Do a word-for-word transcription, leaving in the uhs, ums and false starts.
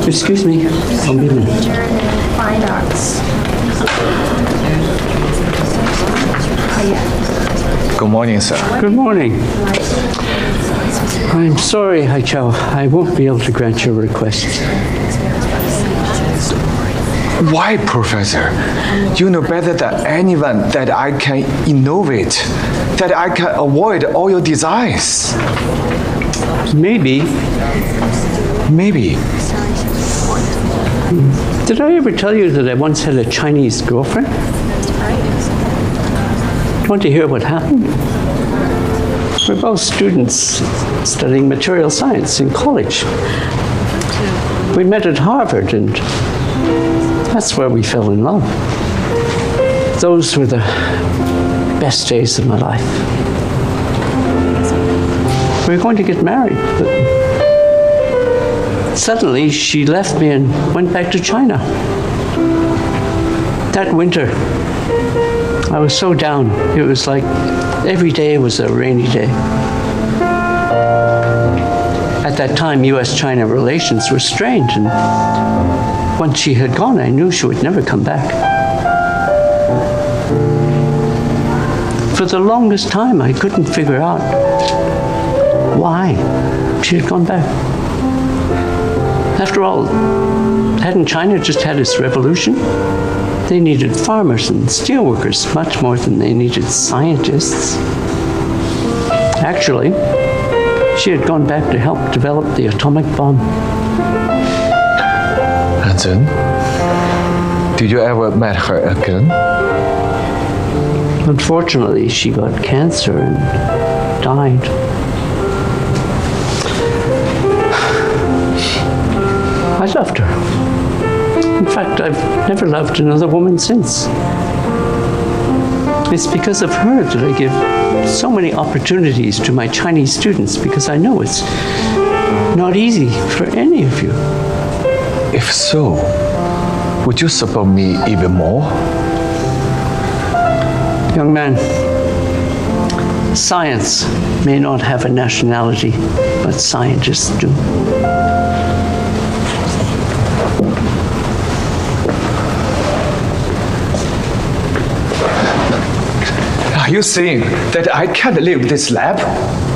Excuse me. I'll be a minute. Major in fine arts. Good morning, sir. Good morning. I'm sorry, Hai Chao. I won't be able to grant your request. Why, Professor? You know better than anyone that I can innovate, that I can avoid all your desires. Maybe. Maybe. Did I ever tell you that I once had a Chinese girlfriend? Do you want to hear what happened? We're both students studying material science in college. We met at Harvard, and that's where we fell in love. Those were the best days of my life. We were going to get married, but suddenly she left me and went back to China. That winter, I was so down. It was like every day was a rainy day. At that time, U S China relations were strained, and once she had gone, I knew she would never come back. For the longest time, I couldn't figure out why she had gone back. After all, hadn't China just had its revolution? They needed farmers and steelworkers much more than they needed scientists. Actually, she had gone back to help develop the atomic bomb. And then, did you ever meet her again? Unfortunately, she got cancer and died. I loved her. In fact, I've never loved another woman since. It's because of her that I give so many opportunities to my Chinese students, because I know it's not easy for any of you. If so, would you support me even more? Young man, science may not have a nationality, but scientists do. Are you saying that I can't leave this lab?